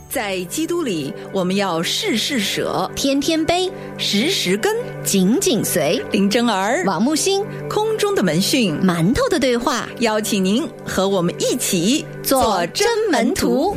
在基督里，我们要事事舍， 天天悲， 时时跟， 紧紧随。 林真儿、 王木星， 空中的门讯， 馒头的对话， 邀请您和我们一起做真门徒。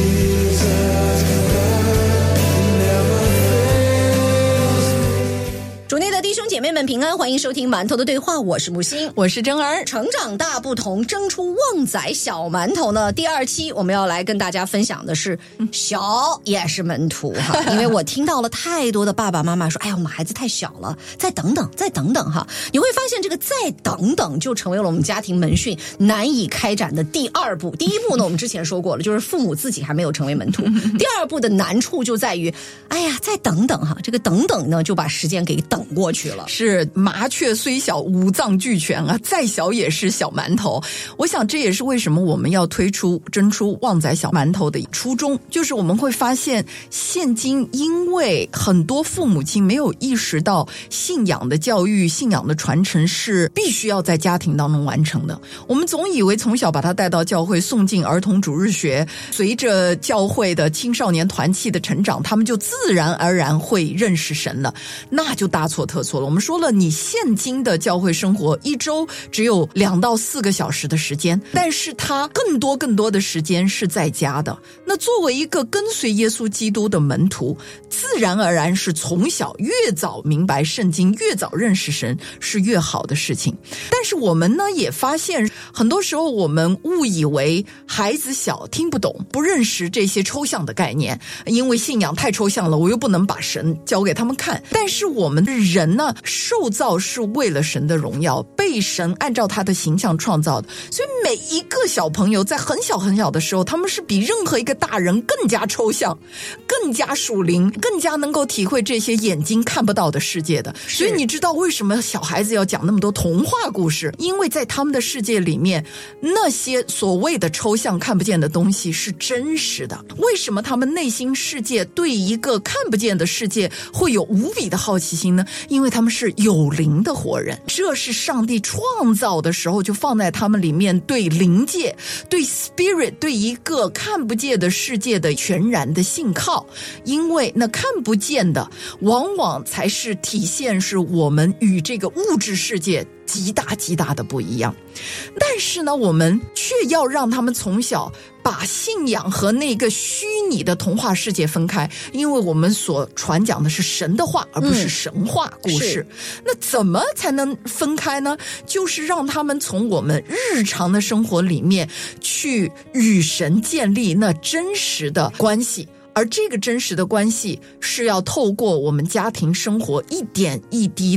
主内的弟兄姐妹们平安，欢迎收听馒头的对话，我是木星， 我是真儿。 成长大不同，蒸出旺仔小馒头呢。第二期我们要来跟大家分享的是小也是门徒哈，因为我听到了太多的爸爸妈妈说，哎呀，我们孩子太小了，再等等，再等等哈。你会发现这个再等等就成为了我们家庭门训难以开展的第二步。第一步呢，我们之前说过了，就是父母自己还没有成为门徒。第二步的难处就在于，哎呀，再等等哈，这个等等呢，就把时间给等过去了。 是麻雀虽小，五脏俱全啊，再小也是小馒头。我想这也是为什么我们要推出蒸出旺仔小馒头的初衷，就是我们会发现现今因为很多父母亲没有意识到信仰的教育、信仰的传承是必须要在家庭当中完成的。我们总以为从小把他带到教会，送进儿童主日学，随着教会的青少年团契的成长，他们就自然而然会认识神了，那就大错特错了。我们说了，你现今的教会生活一周只有2到4个小时的时间，但是他更多的时间是在家的。那作为一个跟随耶稣基督的门徒，自然而然是从小越早明白圣经，越早认识神是越好的事情。但是我们呢也发现，很多时候我们误以为孩子小听不懂，不认识这些抽象的概念，因为信仰太抽象了，我又不能把神教给他们看。但是我们人呢，受造是为了神的荣耀，被神按照他的形象创造的，所以每一个小朋友在很小的时候，他们是比任何一个大人更加抽象，更加属灵，更加能够体会这些眼睛看不到的世界的。所以你知道为什么小孩子要讲那么多童话故事？因为在他们的世界里面，那些所谓的抽象看不见的东西是真实的。为什么他们内心世界对一个看不见的世界会有无比的好奇心呢？因为他们是有灵的活人，这是上帝创造的时候就放在他们里面对灵界、对 spirit、对一个看不见的世界的全然的信靠。因为那看不见的往往才是体现是我们与这个物质世界极大的不一样。但是呢，我们却要让他们从小把信仰和那个虚拟的童话世界分开，因为我们所传讲的是神的话，而不是神话故事。那怎么才能分开呢？就是让他们从我们日常的生活里面去与神建立那真实的关系。而这个真实的关系是要透过我们家庭生活一点一滴